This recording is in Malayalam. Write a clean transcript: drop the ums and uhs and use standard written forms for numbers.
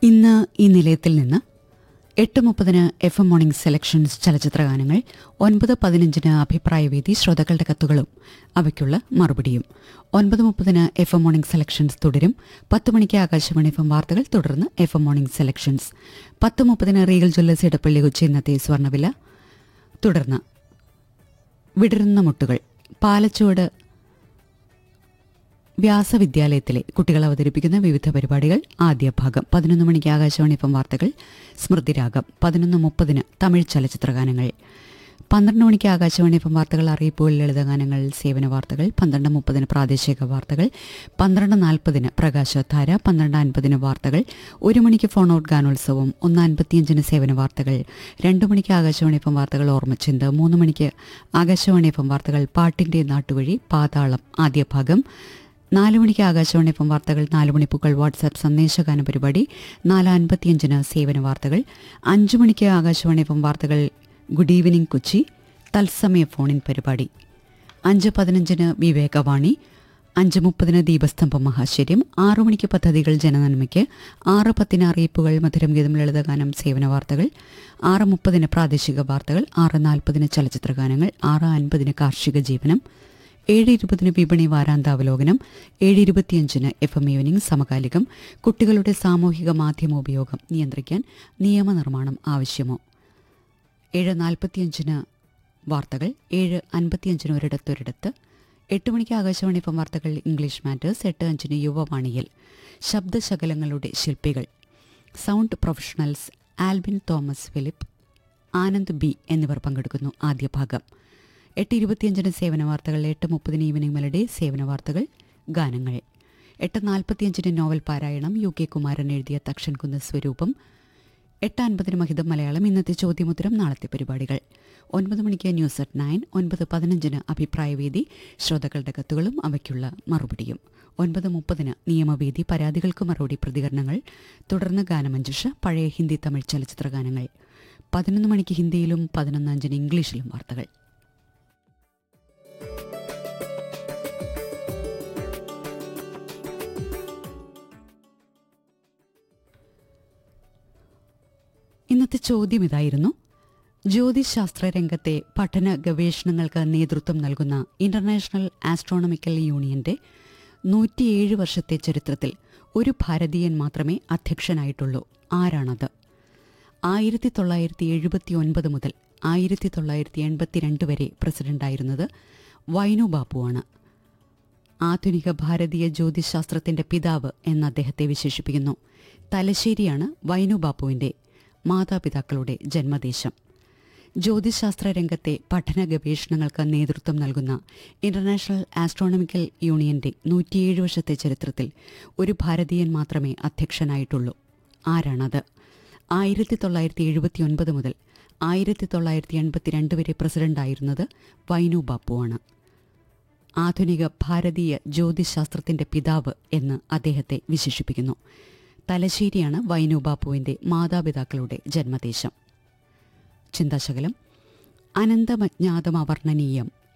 ഇന്ന് ഈ നിലയത്തിൽ നിന്ന് 8:30 FM മോർണിംഗ് സെലക്ഷൻസ് ചലച്ചിത്രഗാനങ്ങൾ, 9:15 അഭിപ്രായവേദി ശ്രോതാക്കളുടെ കത്തുകളും അവയ്ക്കുള്ള മറുപടിയും, 9:30 FM മോർണിംഗ് സെലക്ഷൻസ് തുടരും. 10 മണിക്ക് ആകാശവാണി FM വാർത്തകൾ, തുടർന്ന് FM morning selections. 10:30 Regal Jewellers Edappally Kochi ഇന്നത്തെ സ്വർണ്ണവില, തുടർന്ന് വിടരുന്ന മുട്ടുകൾ പാലച്ചുവട് വ്യാസവിദ്യാലയത്തിലെ കുട്ടികൾ അവതരിപ്പിക്കുന്ന വിവിധ പരിപാടികൾ ആദ്യ ഭാഗം. 11 മണിക്ക് ആകാശവാണി FM വാർത്തകൾ, സ്മൃതിരാഗം. 11:30 തമിഴ് ചലച്ചിത്രഗാനങ്ങൾ. 12 മണിക്ക് ആകാശവാണി FM വാർത്തകൾ, അറിയിപ്പുകൾ, ലളിതഗാനങ്ങൾ, സേവന വാർത്തകൾ. 12:30 പ്രാദേശിക വാർത്തകൾ. 12:40 പ്രകാശധാര. 12:50 വാർത്തകൾ. 1 മണിക്ക് ഫോൺ ഔട്ട് ഗാനോത്സവം. 1:55 സേവന വാർത്തകൾ. 2 മണിക്ക് ആകാശവാണി FM വാർത്തകൾ, ഓർമ്മച്ചിന്ത്. 3 മണിക്ക് ആകാശവാണി FM വാർത്തകൾ, പാട്ടിന്റെ നാട്ടുവഴി, പാതാളം ആദ്യ ഭാഗം. 4 മണിക്ക് ആകാശവാണി FM വാർത്തകൾ, 4 മണിപ്പൂക്കൾ വാട്സാപ്പ് സന്ദേശഗാന പരിപാടി. 4:55 സേവന വാർത്തകൾ. 5 മണിക്ക് ആകാശവാണി FM വാർത്തകൾ, ഗുഡ് ഈവനിംഗ് കൊച്ചി തത്സമയ ഫോണിൻ പരിപാടി. 5:15 വിവേകവാണി. 5:30 ദീപസ്തംഭം മഹാശ്ചര്യം. 6 മണിക്ക് പദ്ധതികൾ ജനനന്മയ്ക്ക്. 6:10 അറിയിപ്പുകൾ, മധുരം ഗീതം, ലളിതഗാനം, സേവന വാർത്തകൾ. 6:30 പ്രാദേശിക വാർത്തകൾ. 6:40 ചലച്ചിത്രഗാനങ്ങൾ. 6:50 കാർഷിക ജീവനം. 7:20 വിപണി വാരാന്താവലോകനം. 7:25 FM ഈവനിംഗ് സമകാലികം. കുട്ടികളുടെ സാമൂഹിക മാധ്യമോപയോഗം നിയന്ത്രിക്കാൻ നിയമനിർമ്മാണം ആവശ്യമോ. 7:45 വാർത്തകൾ. 7:55 ഒരിടത്തൊരിടത്ത്. 8 മണിക്ക് ആകാശവാണി FM വാർത്തകൾ, English matters. 8:05 യുവവാണിയിൽ ശബ്ദശകലങ്ങളുടെ ശില്പികൾ, sound professionals Albin Thomas Philip, Anand B എന്നിവർ പങ്കെടുക്കുന്നു. ആദ്യ ഭാഗം. 8:25 സേവന വാർത്തകൾ. 8:30 ഈവനിംഗ് മെലഡി, സേവന വാർത്തകൾ, ഗാനങ്ങൾ. 8:45 നോവൽ പാരായണം, UK കുമാരൻ എഴുതിയ തക്ഷൻകുന്ന് സ്വരൂപം. 8:50 മഹിതം മലയാളം, ഇന്നത്തെ ചോദ്യമുത്തരം, നാളത്തെ പരിപാടികൾ. 9 മണിക്ക് ന്യൂസ് അറ്റ് 9. 9:15 അഭിപ്രായവേദി ശ്രോതാക്കളുടെ കത്തുകളും അവയ്ക്കുള്ള മറുപടിയും. 9:30 നിയമവേദി, പരാതികൾക്ക് മറുപടി, പ്രതികരണങ്ങൾ, തുടർന്ന് ഗാനമഞ്ജുഷ, പഴയ ഹിന്ദി തമിഴ് ചലച്ചിത്രഗാനങ്ങൾ. 11 മണിക്ക് ഹിന്ദിയിലും 11:05 ഇംഗ്ലീഷിലും വാർത്തകൾ. ഇന്നത്തെ ചോദ്യം ഇതായിരുന്നു: ജ്യോതിശാസ്ത്ര രംഗത്തെ പഠന ഗവേഷണങ്ങൾക്ക് നേതൃത്വം നൽകുന്ന ഇന്റർനാഷണൽ ആസ്ട്രോണമിക്കൽ യൂണിയന്റെ 107 വർഷത്തെ ചരിത്രത്തിൽ ഒരു ഭാരതീയൻ മാത്രമേ അധ്യക്ഷനായിട്ടുള്ളൂ. ആരാണത്? 1979 മുതൽ 1982 വരെ പ്രസിഡന്റായിരുന്നത് വൈനു ബാപ്പുവാണ്. ആധുനിക ഭാരതീയ ജ്യോതിശാസ്ത്രത്തിന്റെ പിതാവ് എന്ന് അദ്ദേഹത്തെ വിശേഷിപ്പിക്കുന്നു. തലശ്ശേരിയാണ് വൈനു ബാപ്പുവിന്റെ മാതാപിതാക്കളുടെ ജന്മദേശം. ജ്യോതിശാസ്ത്ര രംഗത്തെ പഠന ഗവേഷണങ്ങൾക്ക് നേതൃത്വം നൽകുന്ന ഇന്റർനാഷണൽ ആസ്ട്രോണമിക്കൽ യൂണിയന്റെ 107 വർഷത്തെ ചരിത്രത്തിൽ ഒരു ഭാരതീയൻ മാത്രമേ അധ്യക്ഷനായിട്ടുള്ളൂ. ആരാണത്? 1979 മുതൽ 1982 വരെ പ്രസിഡന്റായിരുന്നത് വൈനു ബാപ്പുവാണ്. ആധുനിക ഭാരതീയ ജ്യോതിശാസ്ത്രത്തിന്റെ പിതാവ് എന്ന് അദ്ദേഹത്തെ വിശേഷിപ്പിക്കുന്നു. തലശ്ശേരിയാണ് വൈനു ബാപ്പുവിന്റെ മാതാപിതാക്കളുടെ ജന്മദേശം. ചിന്താശകലം: അനന്തമജ്ഞാതമവർണ്ണനീയം